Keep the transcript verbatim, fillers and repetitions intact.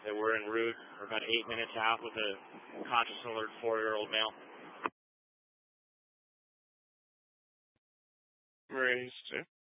that we're en route. We're about eight minutes out with a conscious alert four-year-old male. Raised two.